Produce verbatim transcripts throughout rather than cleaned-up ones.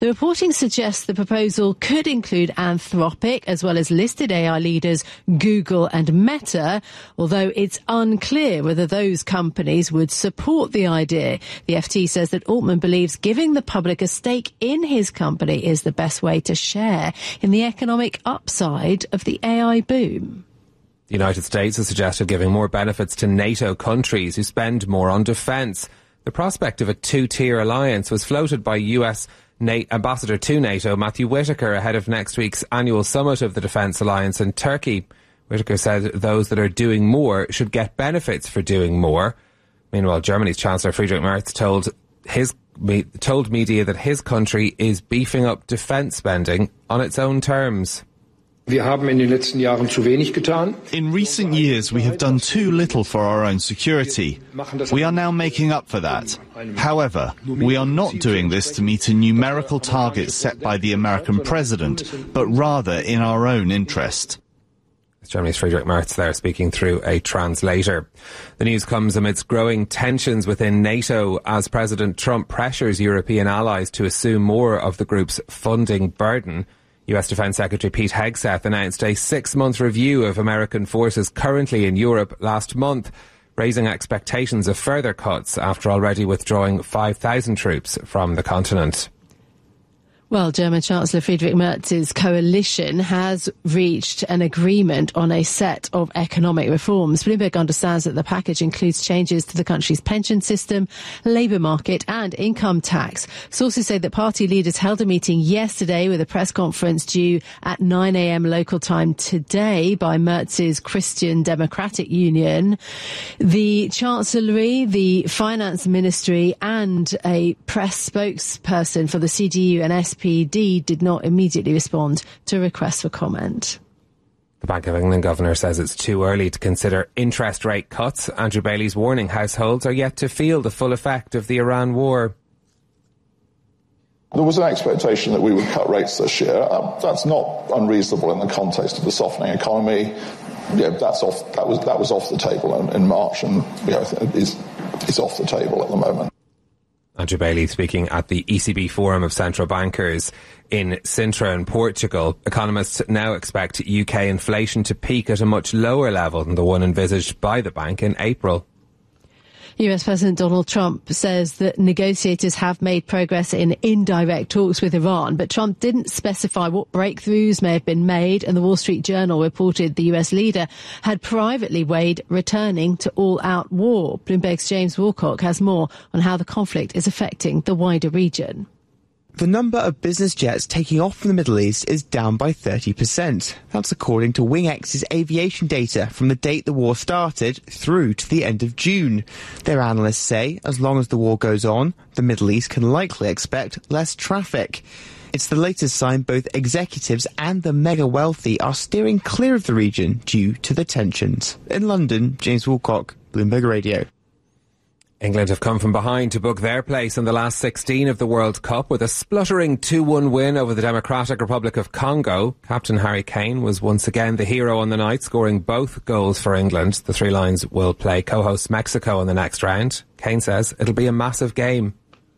The reporting suggests the proposal could include Anthropic as well as listed A I leaders Google and Meta, although it's unclear whether those companies would support the idea. The F T says that Altman believes giving the public a stake in his company is the best way to share in the economic upside of the A I boom. The United States has suggested giving more benefits to NATO countries who spend more on defence. The prospect of a two-tier alliance was floated by U S Ambassador to NATO Matthew Whitaker ahead of next week's annual summit of the Defence Alliance in Turkey. Whitaker said those that are doing more should get benefits for doing more. Meanwhile, Germany's Chancellor Friedrich Merz told his told media that his country is beefing up defence spending on its own terms. In recent years, we have done too little for our own security. We are now making up for that. However, we are not doing this to meet a numerical target set by the American president, but rather in our own interest. Germany's Friedrich Merz there speaking through a translator. The news comes amidst growing tensions within NATO as President Trump pressures European allies to assume more of the group's funding burden. U S Defence Secretary Pete Hegseth announced a six-month review of American forces currently in Europe last month, raising expectations of further cuts after already withdrawing five thousand troops from the continent. Well, German Chancellor Friedrich Merz's coalition has reached an agreement on a set of economic reforms. Bloomberg understands that the package includes changes to the country's pension system, labour market and income tax. Sources say that party leaders held a meeting yesterday with a press conference due at nine a.m. local time today by Merz's Christian Democratic Union. The Chancellery, the Finance Ministry and a press spokesperson for the C D U and S P D did not immediately respond to requests for comment. The Bank of England governor says it's too early to consider interest rate cuts. Andrew Bailey's warning households are yet to feel the full effect of the Iran war. There was an expectation that we would cut rates this year. Um, that's not unreasonable in the context of the softening economy. Yeah, that's off. That was that was off the table in, in March, and you know, is is off the table at the moment. Andrew Bailey speaking at the E C B Forum of Central Bankers in Sintra in Portugal. Economists now expect U K inflation to peak at a much lower level than the one envisaged by the bank in April. U S President Donald Trump says that negotiators have made progress in indirect talks with Iran, but Trump didn't specify what breakthroughs may have been made, and the Wall Street Journal reported the U S leader had privately weighed returning to all-out war. Bloomberg's James Wilcock has more on how the conflict is affecting the wider region. The number of business jets taking off from the Middle East is down by thirty percent. That's according to WingX's aviation data from the date the war started through to the end of June. Their analysts say as long as the war goes on, the Middle East can likely expect less traffic. It's the latest sign both executives and the mega wealthy are steering clear of the region due to the tensions. In London, James Wilcock, Bloomberg Radio. England have come from behind to book their place in the last sixteen of the World Cup with a spluttering two one win over the Democratic Republic of Congo. Captain Harry Kane was once again the hero on the night, scoring both goals for England. The Three Lions will play co-host Mexico in the next round. Kane says it'll be a massive game.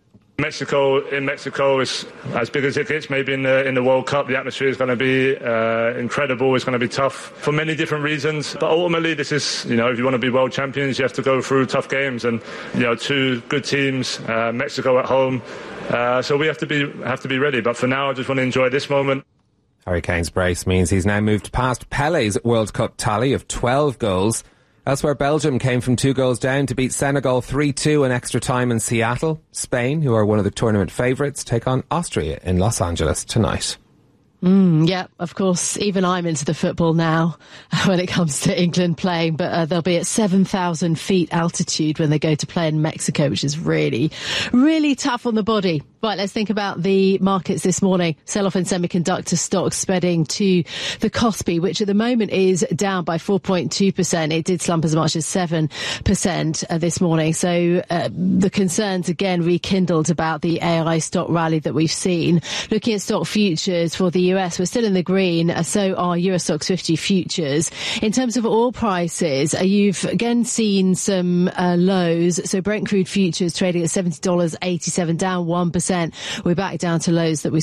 Mexico in Mexico is as big as it gets. Maybe in the in the World Cup, the atmosphere is going to be uh, incredible. It's going to be tough for many different reasons. But ultimately, this is, you know, if you want to be world champions, you have to go through tough games. And you know, two good teams, uh, Mexico at home. Uh, so we have to be have to be ready. But for now, I just want to enjoy this moment. Harry Kane's brace means he's now moved past Pele's World Cup tally of twelve goals. Elsewhere, Belgium came from two goals down to beat Senegal three two in extra time in Seattle. Spain, who are one of the tournament favourites, take on Austria in Los Angeles tonight. Mm, yeah, of course, even I'm into the football now when it comes to England playing, but uh, they'll be at seven thousand feet altitude when they go to play in Mexico, which is really, really tough on the body. Right, let's think about the markets this morning. Sell-off in semiconductor stocks spreading to the Kospi, which at the moment is down by four point two percent. It did slump as much as seven percent uh, this morning. So uh, the concerns again rekindled about the A I stock rally that we've seen. Looking at stock futures for the U S, we're still in the green. Uh, so are Eurostoxx fifty futures. In terms of oil prices, uh, you've again seen some uh, lows. So Brent crude futures trading at seventy dollars eighty-seven, down one percent. percent. We're back down to lows that we